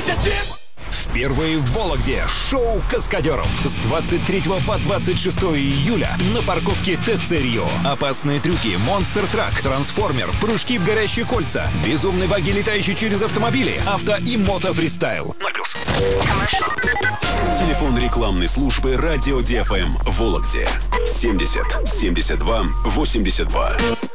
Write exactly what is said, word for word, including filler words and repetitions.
Впервые в Вологде шоу «Каскадеров» с двадцать третьего по двадцать шестое июля на парковке ТЦ «Рио». Опасные трюки, монстр-трак, трансформер, прыжки в горящие кольца, безумные баги, летающие через автомобили, авто и мото-фристайл. ноль плюс. Телефон рекламной службы «Радио ди эф эм» в Вологде семьдесят семьдесят два восемьдесят два.